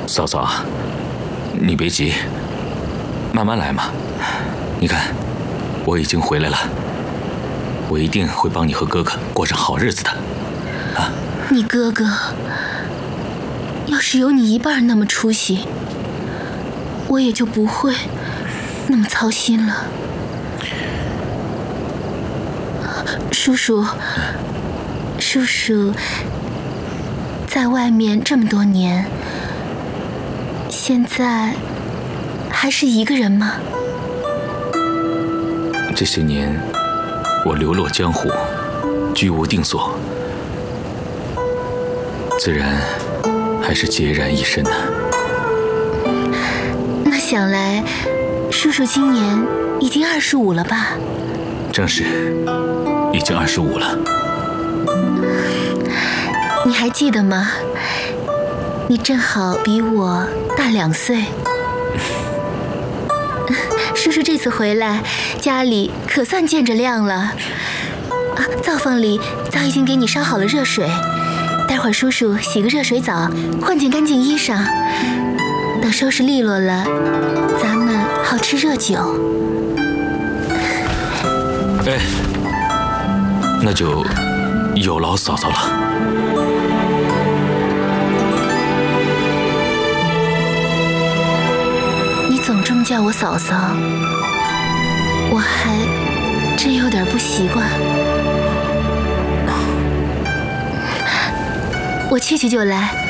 嫂嫂啊，你别急，慢慢来嘛。你看，我已经回来了，我一定会帮你和哥哥过上好日子的。啊， 你哥哥要是有你一半那么出息，我也就不会那么操心了。叔叔，叔叔在外面这么多年，现在还是一个人吗？ 这些年，我流落江湖，居无定所，自然还是孑然一身呢。 那想来，叔叔今年已经25了吧？ 正是，已经25了。 你还记得吗？你正好比我大2岁。叔叔这次回来，家里可算见着亮了。灶房里早已经给你烧好了热水，待会儿叔叔洗个热水澡，换件干净衣裳。等收拾利落了，咱们好吃热酒。 哎，那就有劳嫂嫂了。 你总这么叫我嫂嫂，我还真有点不习惯。我去就来。